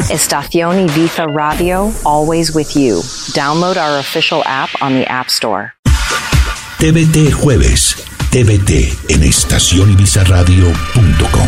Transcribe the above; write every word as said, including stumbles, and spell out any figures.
Estación Ibiza Radio, always with you. Download our official app on the App Store. T V T Jueves. T V T en estación ibiza radio punto com.